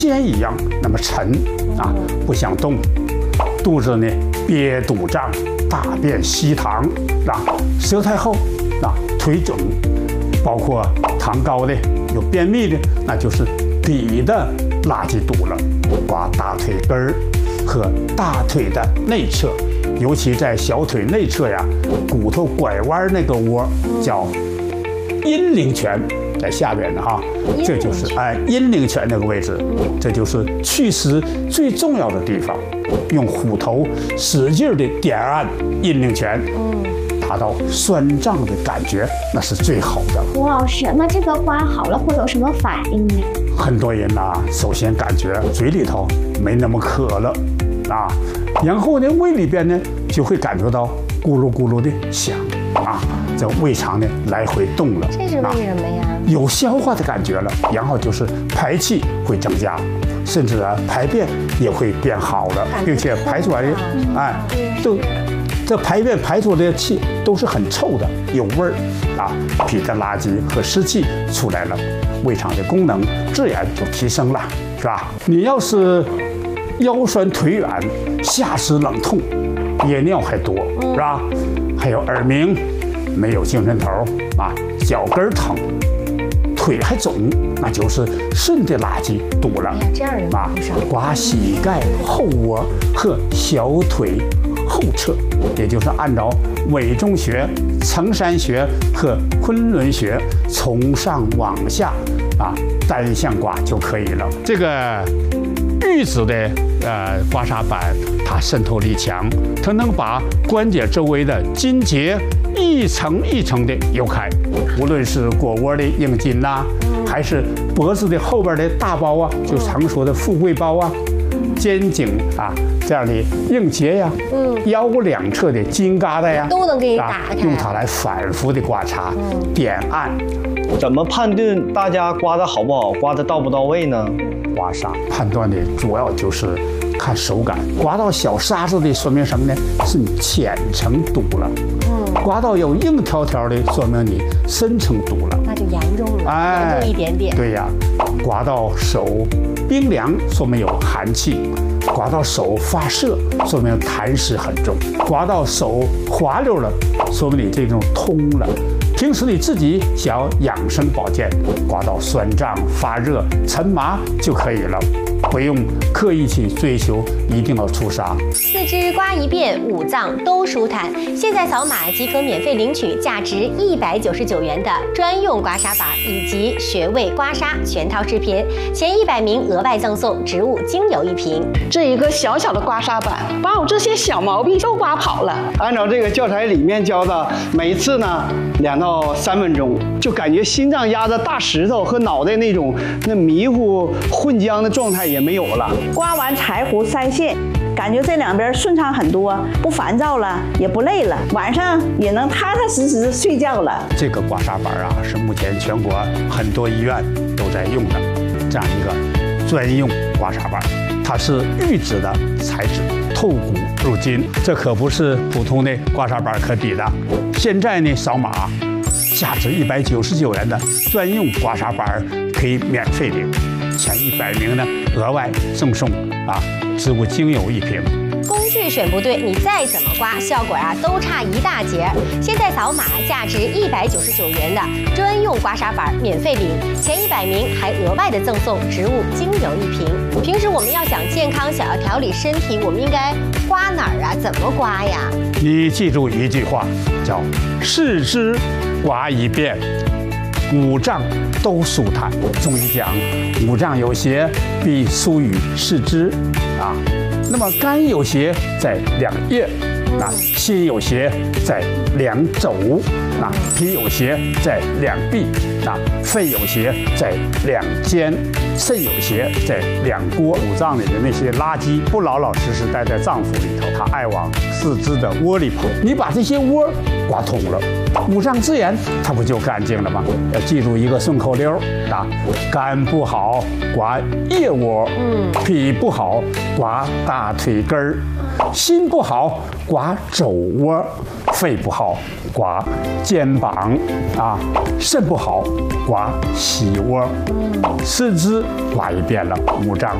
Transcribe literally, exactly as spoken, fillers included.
铅一样那么沉啊，不想动。肚子呢憋肚胀，大便稀糖啊，舌苔厚啊，腿肿，包括糖高的、有便秘的，那就是底的垃圾堵了，刮大腿根儿和大腿的内侧，尤其在小腿内侧呀，骨头拐弯那个窝叫阴陵泉。在下边的哈，这就是哎阴陵泉那个位置，这就是祛湿最重要的地方。用虎头使劲的点按阴陵泉，达到酸胀的感觉，那是最好的。 吴老师，那这个刮好了会有什么反应呢？ 很多人呐、啊，首先感觉嘴里头没那么渴了啊，然后呢胃里边呢就会感觉到咕噜咕噜的响啊，这胃肠呢来回动了。 这是为什么呀？ 有消化的感觉了，然后就是排气会增加，甚至啊排便也会变好了，并且排出来的，哎，都这排便排出来的气都是很臭的，有味儿啊，脾的垃圾和湿气出来了，胃肠的功能自然就提升了，是吧？你要是腰酸腿软、下肢冷痛、憋尿还多，是吧？还有耳鸣、没有精神头啊，脚跟疼。腿还肿，那就是肾的垃圾堵了。 这样人啊， 刮膝盖后窝和小腿后侧，也就是按照委中穴、承山穴和昆仑穴从上往下啊单向刮就可以了。这个玉子的呃刮痧板，它渗透力强，它能把关节周围的筋结一层一层的揉开，无论是腘窝的硬筋呐、啊，还是脖子的后边的大包啊，就常说的富贵包啊，肩颈啊这样的硬结呀，嗯，腰两侧的筋疙瘩呀， 都能给你打开， 用它来反复的刮痧、点按。 怎么判断大家刮的好不好，刮的到不到位呢？ 刮痧判断的主要就是看手感，刮到小沙子的说明什么呢？是你浅层堵了。嗯，刮到有硬条条的，说明你深层堵了， 那就严重了，哎、严重一点点。 对呀，刮到手冰凉，说明有寒气；刮到手发涩，说明痰湿很重；刮到手滑溜了，说明你这种通了。平时你自己想要养生保健，刮到酸胀、发热、沉麻就可以了，不用刻意去追求一定要出痧。 四肢刮一遍，五脏都舒坦。现在扫码即可免费领取价值一百九十九元的专用刮痧板以及穴位刮痧全套视频，前一百名额外赠送植物精油一瓶。 这一个小小的刮痧板，把我这些小毛病都刮跑了。按照这个教材里面教的，每次呢两到三分钟，就感觉心脏压着大石头和脑袋那种那迷糊混浆的状态也没有了。 刮完柴胡腮腺，感觉这两边顺畅很多，不烦躁了，也不累了，晚上也能踏踏实实睡觉了。 这个刮痧板啊，是目前全国很多医院都在用的这样一个专用刮痧板，它是玉质的材质，透骨入筋，这可不是普通的刮痧板可比的。现在呢，扫码价值一百九十九元的专用刮痧板可以免费领，前一百名呢额外赠送啊植物精油一瓶。 工具选不对，你再怎么刮，效果啊都差一大截。现在扫码价值一百九十九元的专用刮痧板免费领，前一百名还额外的赠送植物精油一瓶。平时我们要想健康，想要调理身体，我们应该刮哪儿啊？怎么刮呀？ 你记住一句话，叫四肢刮一遍，五脏都舒坦。中医讲，五脏有邪必疏于四肢啊。那么肝有邪在两腋，啊，心有邪在两肘，啊，脾有邪在两臂，啊，肺有邪在两肩，肾有邪在两锅。五脏里的那些垃圾不老老实实待在脏腑里头，它爱往四肢的窝里跑。你把这些窝刮通了，五脏自然它不就干净了吗？要记住一个顺口溜啊：肝不好刮腋窝，嗯，脾不好刮大腿根儿，心不好刮肘窝， 肺不好，刮肩膀啊；肾不好，刮膝窝；四肢刮一遍了，五脏